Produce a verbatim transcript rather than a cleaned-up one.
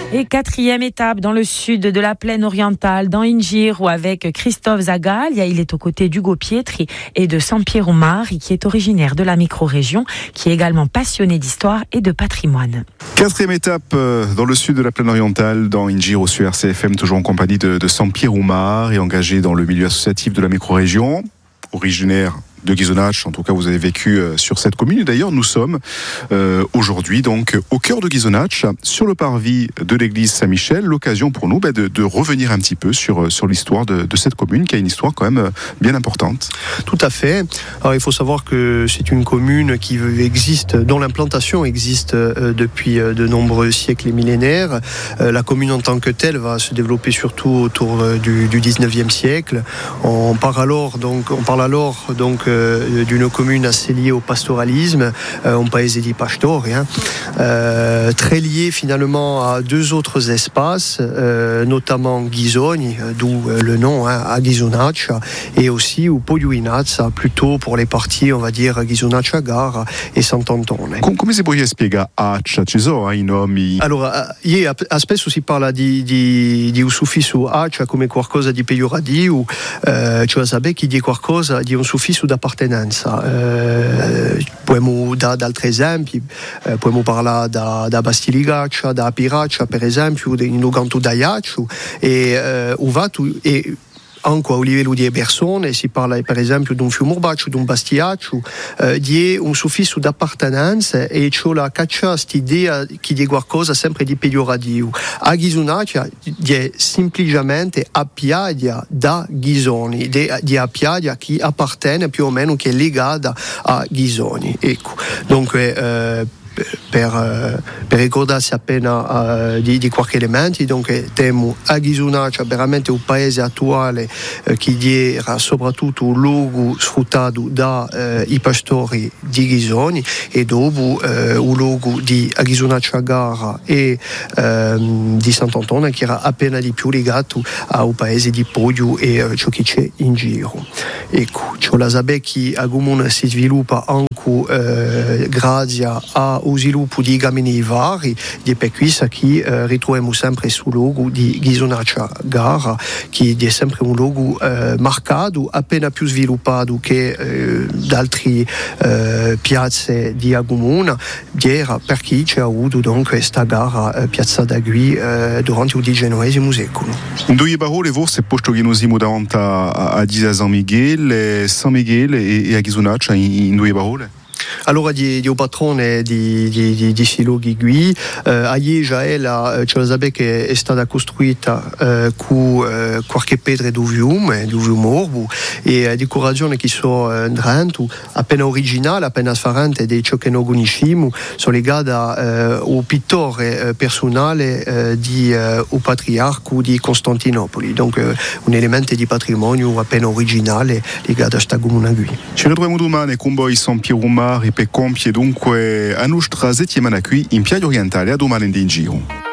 Et quatrième étape dans le sud de la plaine orientale, dans Ingiro, avec Christophe Zagaglia. Il est aux côtés d'Ugo Pietri et de Sampiero Mari, qui est originaire de la micro-région, qui est également passionné d'histoire et de patrimoine. Quatrième étape dans le sud de la plaine orientale, dans Ingiro, sur R C F M, toujours en compagnie de, de Sampiero Mari, et engagé dans le milieu associatif de la micro-région, originaire de Ghisonaccia. En tout cas, vous avez vécu euh, sur cette commune. Et d'ailleurs, nous sommes euh, aujourd'hui donc au cœur de Ghisonaccia, sur le parvis de l'église Saint-Michel. L'occasion pour nous bah, de, de revenir un petit peu sur, sur l'histoire de, de cette commune, qui a une histoire quand même bien importante. Tout à fait. Alors, il faut savoir que c'est une commune qui existe, dont l'implantation existe euh, depuis euh, de nombreux siècles et millénaires. Euh, la commune en tant que telle va se développer surtout autour euh, du, du dix-neuvième siècle. On parle alors donc, on parle alors donc Euh, d'une commune assez liée au pastoralisme, euh, un paese di pastori, hein, euh, très liée finalement à deux autres espaces, euh, notamment Ghisoni, d'où euh, le nom, hein, a Ghisonaccia, et aussi au Pogliuinazza, plutôt pour les parties, on va dire, Ghisonaccia Gara e Sant'Antone. Com- come si può spiegare Accia? Ci sono i nomi? Allora, io, spesso si parla di, di, di un suffisso Accia come qualcosa di peggiorativo, eh, cioè sapere che di qualcosa di un suffisso d'appartenenza. Eh, possiamo dare altri esempi, eh, possiamo parlare da, da Bastiligaccia, da Piraccia per esempio, in Uganto da Iaccio, e eh, Uvato e anche a livello di persone si parla per esempio di un fiume urbaccio, di un bastiaccio, eh, di un suffisso d'appartenenza, e c'è la caccia quest'idea che di qualcosa sempre di peggiorativo. A Ghisonaccia è semplicemente Appiadia da Ghisoni, di Appiadia che appartiene più o meno, che è legata a Ghisoni. Ecco, dunque eh, Per, uh, per ricordarsi appena uh, di, di qualche elemento, dunque temo a Ghisonaccia veramente un paese attuale uh, che era soprattutto un luogo sfruttato dai uh, pastori di Ghisoni, e dopo uh, un luogo di a Ghisonaccia Gara e uh, di Sant'Antone, che era appena di più legato a un paese di Poggio e uh, ciò che c'è in giro. Ecco, c'è la sapere che a comune si sviluppa anche uh, grazie a o sviluppo di gamini vari, di per questo che eh, ritroviamo sempre sul logo di Ghisonaccia Gara, che è sempre un logo eh, marcato, appena più sviluppato che eh, da altre eh, piazze di Agumona, era perché c'è avuto donc questa gara eh, Piazza d'Agui eh, durante il diciannovesimo secolo. In due parole, forse posto che noi siamo davanti a, a, a San Miguel, San Miguel e, e a Ghisonaccia in, in due parole? Allora di, di un patrone di, di, di, di Siloghi Gui, eh, a Iejaela, ce la sapete che è stata costruita eh, con eh, qualche pietra di fiume, di fiume orbo, e eh, decorazioni che sono eh, dentro, appena originale, appena sfarante di ciò che noi conosciamo, sono legate eh, al pittore eh, personale eh, di eh, un patriarco di Costantinopoli, donc eh, un elemento di patrimonio appena originale legato a questa comune qui. Ci ritroviamo domani con voi Sampiero Mari per compiere dunque la nostra settimana qui in Piaggio Orientale, a domani in giro.